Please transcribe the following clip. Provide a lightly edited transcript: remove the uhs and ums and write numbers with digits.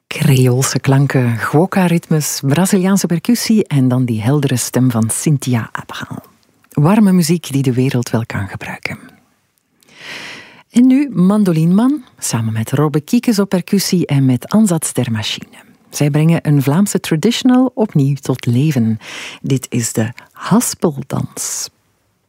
Creoolse klanken, gwoka-ritmes, Braziliaanse percussie en dan die heldere stem van Cynthia Abraham. Warme muziek die de wereld wel kan gebruiken. En nu Mandolineman, samen met Robbe Kiekes op percussie en met Ansatz der Machine. Zij brengen een Vlaamse traditional opnieuw tot leven. Dit is de Haspeldans.